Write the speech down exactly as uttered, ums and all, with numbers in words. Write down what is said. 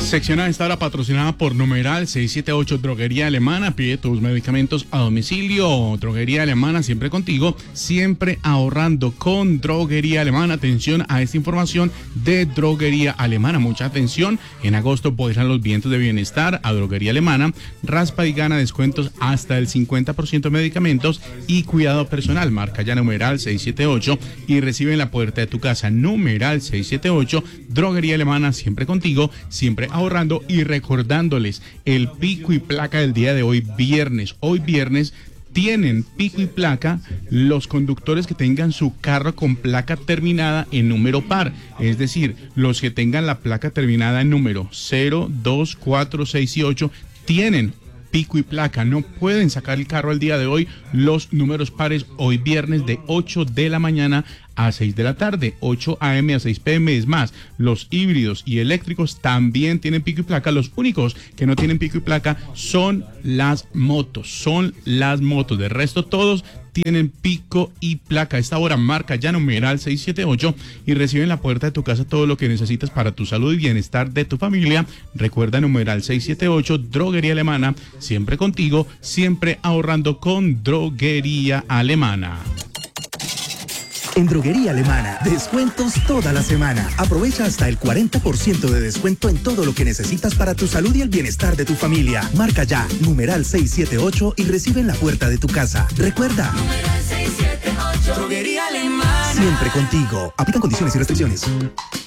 Sección a esta hora patrocinada por Numeral seiscientos setenta y ocho Droguería Alemana. Pide tus medicamentos a domicilio. Droguería Alemana, siempre contigo, siempre ahorrando con Droguería Alemana. Atención a esta información de Droguería Alemana. Mucha atención. En agosto podrán los vientos de bienestar a Droguería Alemana. Raspa y gana descuentos hasta el cincuenta por ciento de medicamentos y cuidado personal. Marca ya Numeral seiscientos setenta y ocho y recibe en la puerta de tu casa. Numeral seiscientos setenta y ocho Droguería Alemana, siempre contigo, siempre ahorrando y recordándoles el pico y placa del día de hoy viernes. Hoy viernes tienen pico y placa los conductores que tengan su carro con placa terminada en número par, es decir, los que tengan la placa terminada en número cero, dos, cuatro, seis y ocho tienen pico y placa. No pueden sacar el carro el día de hoy los números pares hoy viernes de ocho de la mañana a seis de la tarde, ocho a eme a seis pe eme. Es más, los híbridos y eléctricos también tienen pico y placa. Los únicos que no tienen pico y placa son las motos, son las motos. De resto, todos tienen pico y placa. A esta hora marca ya Numeral seiscientos setenta y ocho y recibe en la puerta de tu casa todo lo que necesitas para tu salud y bienestar de tu familia. Recuerda Numeral seiscientos setenta y ocho, Droguería Alemana, siempre contigo, siempre ahorrando con Droguería Alemana. En Droguería Alemana, descuentos toda la semana. Aprovecha hasta el cuarenta por ciento de descuento en todo lo que necesitas para tu salud y el bienestar de tu familia. Marca ya Numeral seiscientos setenta y ocho y recibe en la puerta de tu casa. Recuerda, Numeral seiscientos setenta y ocho, Droguería Alemana. Siempre contigo. Aplican condiciones y restricciones.